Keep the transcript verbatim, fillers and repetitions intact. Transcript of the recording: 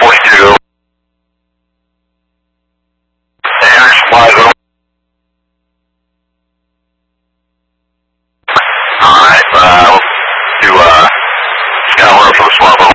forty-two. Air supplies over. Alright, uh, to, uh, scout order for the Swallow.